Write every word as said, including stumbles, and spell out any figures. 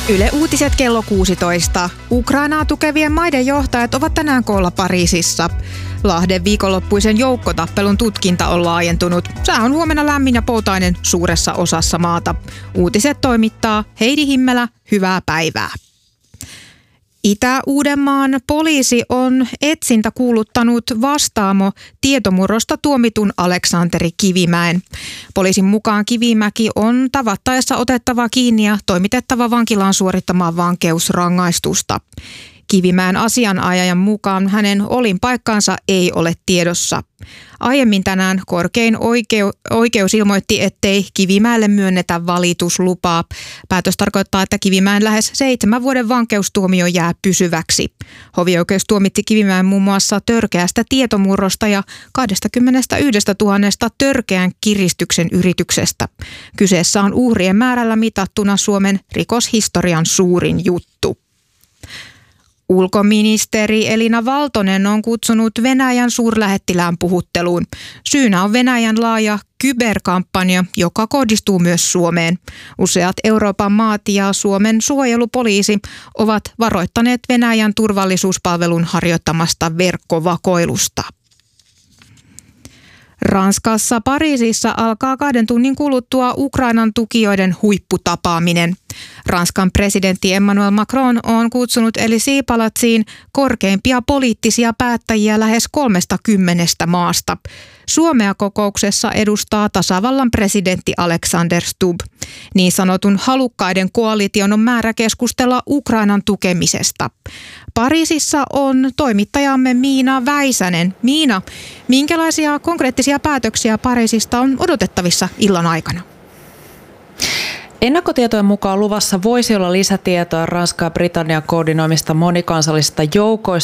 Yle Uutiset kello kuusitoista. Ukrainaa tukevien maiden johtajat ovat tänään koolla Pariisissa. Lahden viikonloppuisen joukkotappelun tutkinta on laajentunut. Sää on huomenna lämmin ja poutainen suuressa osassa maata. Uutiset toimittaa Heidi Himmelä. Hyvää päivää. Itä-Uudenmaan poliisi on etsintä kuuluttanut Vastaamo tietomurrosta tuomitun Aleksanteri Kivimäen. Poliisin mukaan Kivimäki on tavattaessa otettava kiinni ja toimitettava vankilaan suorittamaan vankeusrangaistusta. Kivimäen asianajajan mukaan hänen olinpaikkaansa ei ole tiedossa. Aiemmin tänään korkein oikeu- oikeus ilmoitti, ettei Kivimäelle myönnetä valituslupaa. Päätös tarkoittaa, että Kivimäen lähes seitsemän vuoden vankeustuomio jää pysyväksi. Hovioikeus tuomitti Kivimäen muun muassa törkeästä tietomurrosta ja kaksikymmentäyksituhatta törkeän kiristyksen yrityksestä. Kyseessä on uhrien määrällä mitattuna Suomen rikoshistorian suurin juttu. Ulkoministeri Elina Valtonen on kutsunut Venäjän suurlähettilään puhutteluun. Syynä on Venäjän laaja kyberkampanja, joka kohdistuu myös Suomeen. Useat Euroopan maat ja Suomen suojelupoliisi ovat varoittaneet Venäjän turvallisuuspalvelun harjoittamasta verkkovakoilusta. Ranskassa Pariisissa alkaa kahden tunnin kuluttua Ukrainan tukijoiden huipputapaaminen. Ranskan presidentti Emmanuel Macron on kutsunut Élysée-palatsiin korkeimpia poliittisia päättäjiä lähes kolmestakymmenestä maasta. Suomea kokouksessa edustaa tasavallan presidentti Alexander Stubb. Niin sanotun halukkaiden koalition on määrä keskustella Ukrainan tukemisesta. Pariisissa on toimittajamme Miina Väisänen. Miina, minkälaisia konkreettisia päätöksiä Pariisista on odotettavissa illan aikana? Ennakkotietojen mukaan luvassa voisi olla lisätietoa Ranskan ja Britannian koordinoimista monikansallisista joukoista